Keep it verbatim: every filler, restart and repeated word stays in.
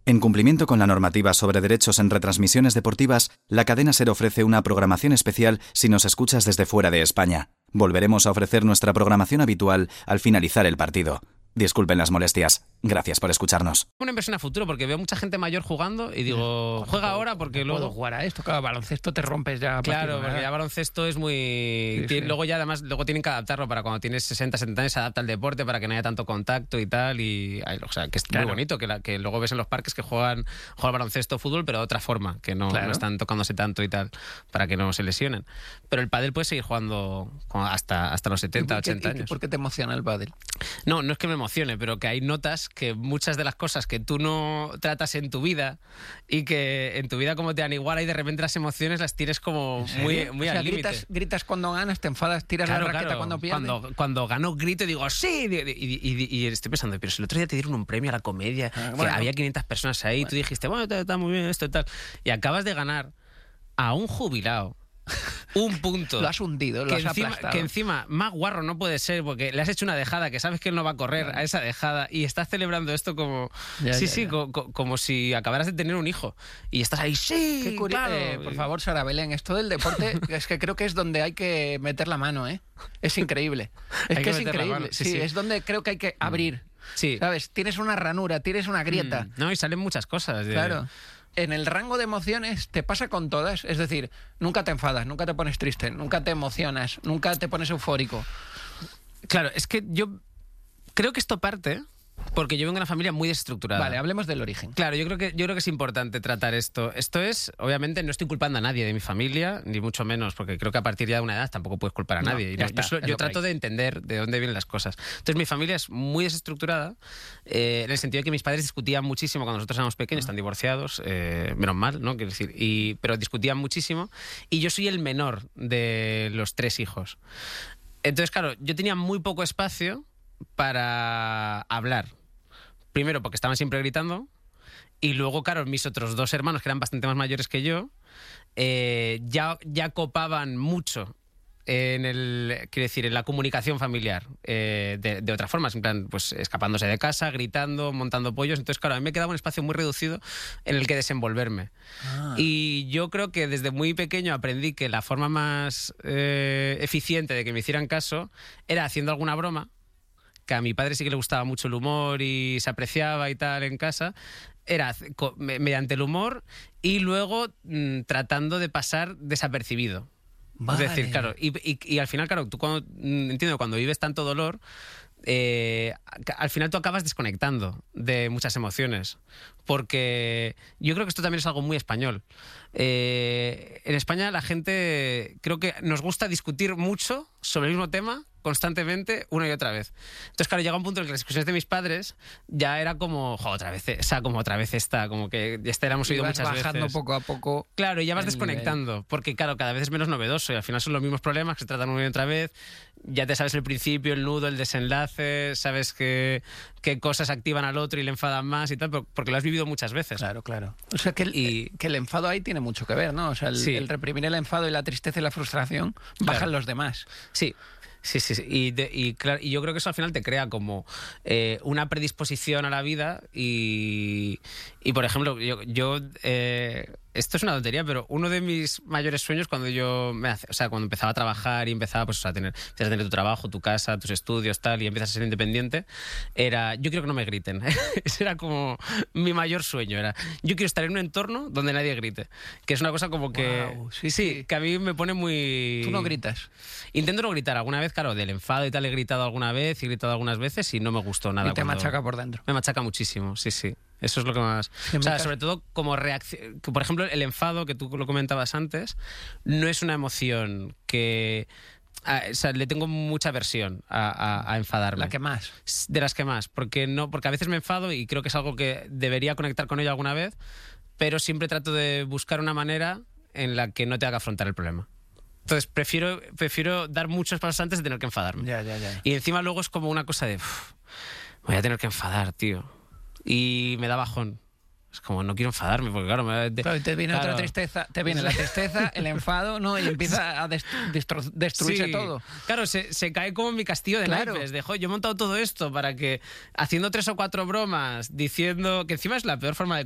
En cumplimiento con la normativa sobre derechos en retransmisiones deportivas, la cadena SER ofrece una programación especial si nos escuchas desde fuera de España. Volveremos a ofrecer nuestra programación habitual al finalizar el partido. Disculpen las molestias. Gracias por escucharnos. Una inversión a futuro, porque veo mucha gente mayor jugando y digo, Cuando juega puedo, ahora porque cuando luego... puedo jugar a esto, claro, baloncesto te rompes ya. a partir Claro, de porque nada. ya baloncesto es muy... Sí, Tien- sí. Luego ya además, luego tienen que adaptarlo para cuando tienes sesenta, setenta años, se adapta al deporte para que no haya tanto contacto y tal, y ay, o sea, que es Claro. muy bonito, que, la- que luego ves en los parques que juegan, juegan baloncesto o fútbol, pero de otra forma, que no, Claro. no están tocándose tanto y tal, para que no se lesionen. Pero el pádel puede seguir jugando con- hasta, hasta los ¿Y setenta, por qué- ochenta y años. ¿Por qué te emociona el pádel? No, no es que me emocione, pero que hay notas que muchas de las cosas que tú no tratas en tu vida y que en tu vida como te dan igual y de repente las emociones las tienes como muy, muy o sea, al límite. gritas, gritas cuando ganas, te enfadas, tiras Claro, la raqueta claro. cuando pierdes. Cuando, cuando gano grito y digo ¡sí! Y, y- y- y estoy pensando, pero si el otro día te dieron un premio a la comedia, Ah, que bueno. había quinientas personas ahí, y tú dijiste, bueno, está, está muy bien esto y tal, y acabas de ganar a un jubilado un punto. Lo has hundido, lo que has encima, aplastado. que encima más guarro no puede ser porque le has hecho una dejada que sabes que él no va a correr a esa dejada y estás celebrando esto como Ya, sí ya, sí ya. co- co- como si acabaras de tener un hijo y estás ahí sí Qué curi- claro. eh, por favor, Sara Belén, esto del deporte es que creo que es donde hay que meter la mano, ¿eh? Es increíble. Es Hay que, que es meter la increíble. mano, sí, Sí, sí. es donde creo que hay que abrir. Sí. ¿Sabes? Tienes una ranura, tienes una grieta. Mm, no, y salen muchas cosas de- Claro. En el rango de emociones te pasa con todas. Es decir, nunca te enfadas, nunca te pones triste, nunca te emocionas, nunca te pones eufórico. Claro, es que yo creo que esto parte porque yo vengo de una familia muy desestructurada. Vale, hablemos del origen. Claro, yo creo que yo creo que es importante tratar esto. Esto es, obviamente, no estoy culpando a nadie de mi familia, ni mucho menos, porque creo que a partir ya de una edad tampoco puedes culpar a No, nadie. Y ya yo está, solo- es yo lo que trato hay. de entender de dónde vienen las cosas. Entonces, mi familia es muy desestructurada, eh, en el sentido de que mis padres discutían muchísimo cuando nosotros éramos pequeños, están divorciados, eh, menos mal, ¿no? Quiero decir, y, pero discutían muchísimo. Y yo soy el menor de los tres hijos. Entonces, claro, yo tenía muy poco espacio para hablar. Primero, porque estaban siempre gritando. Y luego, claro, mis otros dos hermanos, que eran bastante más mayores que yo, eh, ya, ya copaban mucho en el, quiero decir, en la comunicación familiar, eh, de, de otra forma, en plan, pues escapándose de casa, gritando, montando pollos. Entonces, claro, a mí me quedaba un espacio muy reducido en el que desenvolverme. Ah. Y yo creo que desde muy pequeño aprendí que la forma más eh, eficiente de que me hicieran caso era haciendo alguna broma, que a mi padre sí que le gustaba mucho el humor y se apreciaba y tal en casa, era hace- co- me- mediante el humor y luego mm, tratando de pasar desapercibido. Vale. Es decir, claro, y, y- y al final, claro, tú cuando, mm, entiendo, cuando vives tanto dolor, eh, a- al final tú acabas desconectando de muchas emociones. Porque yo creo que esto también es algo muy español. Eh, en España la gente, creo que nos gusta discutir mucho sobre el mismo tema constantemente una y otra vez. Entonces, claro, llega un punto en el que las discusiones de mis padres ya era como, jo, otra vez, esa como otra vez esta, como que ya esta la hemos Y oído vas muchas bajando veces. poco a poco. Claro, y ya vas el desconectando, porque claro, cada vez es menos novedoso y al final son los mismos problemas que se tratan una y otra vez. Ya te sabes el principio, el nudo, el desenlace, sabes qué, qué cosas activan al otro y le enfadan más y tal, por- porque lo has vivido muchas veces. Claro, claro. O sea que el, Y- que el enfado ahí tiene mucho que ver, ¿no? O sea, el, Sí. el reprimir el enfado y la tristeza y la frustración bajan Claro. los demás. Sí. Sí, sí, sí. Y, de- y, claro, y yo creo que eso al final te crea como eh, una predisposición a la vida y, y por ejemplo, yo, yo eh, esto es una tontería, pero uno de mis mayores sueños cuando yo me hace- o sea, cuando empezaba a trabajar y empezaba pues, a tener, empiezas a tener tu trabajo, tu casa, tus estudios, tal, y empiezas a ser independiente, era, yo quiero que no me griten. Ese era como mi mayor sueño, era, yo quiero estar en un entorno donde nadie grite, que es una cosa como que, Guau, sí, sí, sí. que a mí me pone muy... Tú no gritas. Intento no gritar. Alguna vez, claro, del enfado y tal he gritado alguna vez, he gritado algunas veces y no me gustó nada. Y te cuando- machaca por dentro. Me machaca muchísimo, sí, sí. Eso es lo que más... en O sea, mi caso- sobre todo como reacción... Por ejemplo, el enfado, que tú lo comentabas antes, no es una emoción que... a- o sea, le tengo mucha aversión a, a- a enfadarme. La que más. De las que más. Porque, no, porque a veces me enfado y creo que es algo que debería conectar con ello alguna vez, pero siempre trato de buscar una manera en la que no te haga afrontar el problema. Entonces, prefiero, prefiero dar muchos pasos antes de tener que enfadarme. Ya, ya, ya. Y encima luego es como una cosa de... "Uf, voy a tener que enfadar, tío". Y me da bajón. Es como, no quiero enfadarme, porque claro... Me, de- Claro, y te viene claro. otra tristeza, te viene la tristeza, el enfado, ¿no? Y empieza a dest- destro- destruirse Sí. todo. Claro, se, se cae como en mi castillo de Claro. naipes. De, "Jo, yo he montado todo esto para que, haciendo tres o cuatro bromas, diciendo que encima es la peor forma de